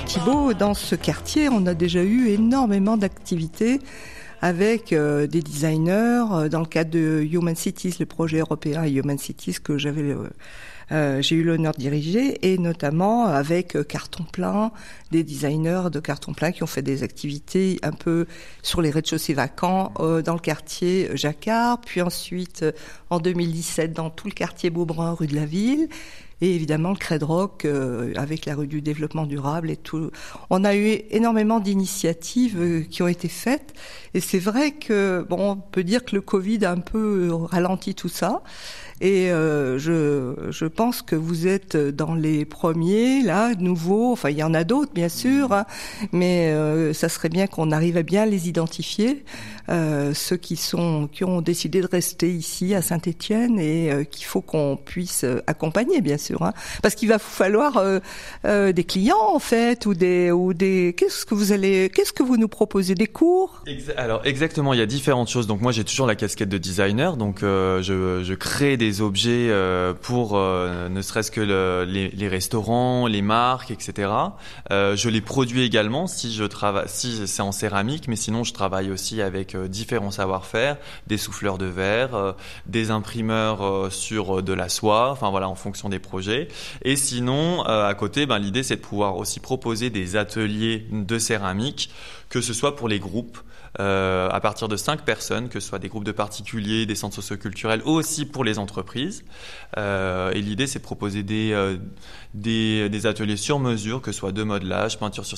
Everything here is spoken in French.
Thibault, dans ce quartier, on a déjà eu énormément d'activités avec des designers dans le cadre de Human Cities, le projet européen Human Cities que j'ai eu l'honneur de diriger, et notamment avec Carton Plein, des designers de Carton Plein qui ont fait des activités un peu sur les rez-de-chaussée vacants dans le quartier Jacquard, puis ensuite en 2017 dans tout le quartier Beaubrun, rue de la Ville. Et évidemment le Cred Rock avec la rue du développement durable et tout. On a eu énormément d'initiatives qui ont été faites. Et c'est vrai que, on peut dire que le Covid a un peu ralenti tout ça. Et je pense que vous êtes dans les premiers, là, nouveaux. Enfin, il y en a d'autres, bien sûr, hein, mais ça serait bien qu'on arrive à bien les identifier. Ceux qui ont décidé de rester ici à Saint-Étienne et qu'il faut qu'on puisse accompagner, bien sûr, hein, parce qu'il va falloir des clients en fait ou des qu'est-ce que vous nous proposez, des cours? Alors exactement, il y a différentes choses. Donc moi j'ai toujours la casquette de designer, donc je crée des objets pour ne serait-ce que les restaurants, les marques, etc. Je les produis également si c'est en céramique, mais sinon je travaille aussi avec différents savoir-faire, des souffleurs de verre, des imprimeurs sur de la soie, enfin voilà, en fonction des projets. Et sinon, à côté, l'idée c'est de pouvoir aussi proposer des ateliers de céramique, que ce soit pour les groupes, à partir de 5 personnes, que ce soit des groupes de particuliers, des centres socioculturels, ou aussi pour les entreprises. Et l'idée c'est de proposer des ateliers sur mesure, que ce soit de modelage, peinture sur